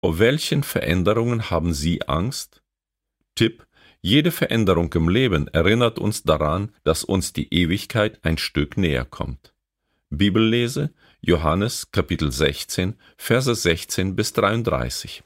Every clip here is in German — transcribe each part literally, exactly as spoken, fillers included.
Vor welchen Veränderungen haben Sie Angst? Tipp: Jede Veränderung im Leben erinnert uns daran, dass uns die Ewigkeit ein Stück näher kommt. Bibellese: Johannes Kapitel sechzehn, Verse sechzehn bis dreiunddreißig.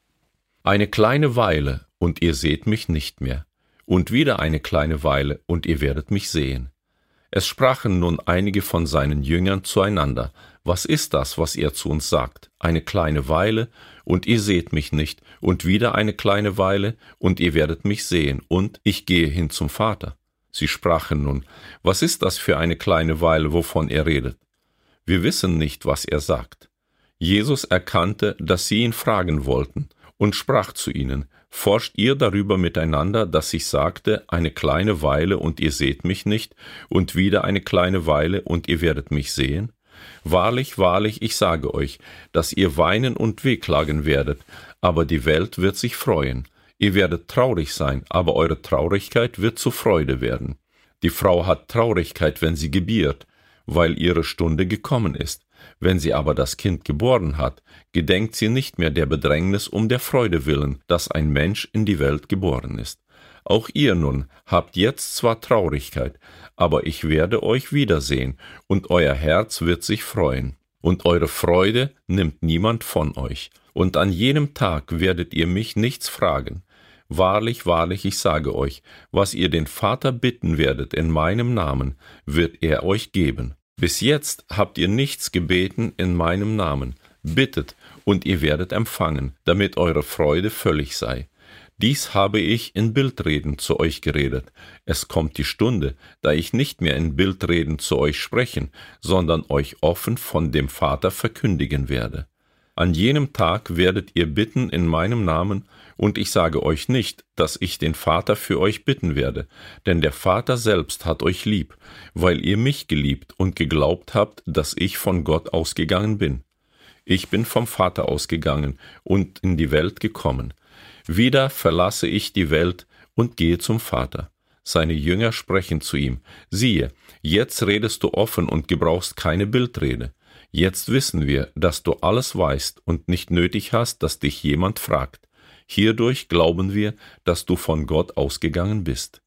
Eine kleine Weile, und ihr seht mich nicht mehr, und wieder eine kleine Weile, und ihr werdet mich sehen. Es sprachen nun einige von seinen Jüngern zueinander: Was ist das, was er zu uns sagt? Eine kleine Weile, und ihr seht mich nicht, und wieder eine kleine Weile, und ihr werdet mich sehen, und ich gehe hin zum Vater. Sie sprachen nun: Was ist das für eine kleine Weile, wovon er redet? Wir wissen nicht, was er sagt. Jesus erkannte, dass sie ihn fragen wollten, und sprach zu ihnen: Forscht ihr darüber miteinander, dass ich sagte, eine kleine Weile, und ihr seht mich nicht, und wieder eine kleine Weile, und ihr werdet mich sehen? Wahrlich, wahrlich, ich sage euch, dass ihr weinen und wehklagen werdet, aber die Welt wird sich freuen. Ihr werdet traurig sein, aber eure Traurigkeit wird zu Freude werden. Die Frau hat Traurigkeit, wenn sie gebiert, weil ihre Stunde gekommen ist. Wenn sie aber das Kind geboren hat, gedenkt sie nicht mehr der Bedrängnis um der Freude willen, dass ein Mensch in die Welt geboren ist. Auch ihr nun habt jetzt zwar Traurigkeit, aber ich werde euch wiedersehen, und euer Herz wird sich freuen. Und eure Freude nimmt niemand von euch. Und an jenem Tag werdet ihr mich nichts fragen. Wahrlich, wahrlich, ich sage euch, was ihr den Vater bitten werdet in meinem Namen, wird er euch geben. Bis jetzt habt ihr nichts gebeten in meinem Namen. Bittet, und ihr werdet empfangen, damit eure Freude völlig sei. Dies habe ich in Bildreden zu euch geredet. Es kommt die Stunde, da ich nicht mehr in Bildreden zu euch sprechen, sondern euch offen von dem Vater verkündigen werde. An jenem Tag werdet ihr bitten in meinem Namen, und ich sage euch nicht, dass ich den Vater für euch bitten werde, denn der Vater selbst hat euch lieb, weil ihr mich geliebt und geglaubt habt, dass ich von Gott ausgegangen bin. Ich bin vom Vater ausgegangen und in die Welt gekommen. Wieder verlasse ich die Welt und gehe zum Vater. Seine Jünger sprechen zu ihm: Siehe, jetzt redest du offen und gebrauchst keine Bildrede. Jetzt wissen wir, dass du alles weißt und nicht nötig hast, dass dich jemand fragt. Hierdurch glauben wir, dass du von Gott ausgegangen bist.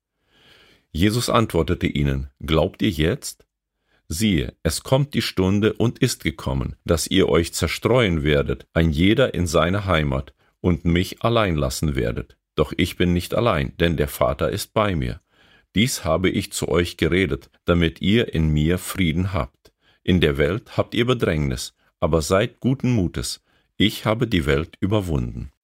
Jesus antwortete ihnen: Glaubt ihr jetzt? Siehe, es kommt die Stunde und ist gekommen, dass ihr euch zerstreuen werdet, ein jeder in seine Heimat, und mich allein lassen werdet. Doch ich bin nicht allein, denn der Vater ist bei mir. Dies habe ich zu euch geredet, damit ihr in mir Frieden habt. In der Welt habt ihr Bedrängnis, aber seid guten Mutes. Ich habe die Welt überwunden.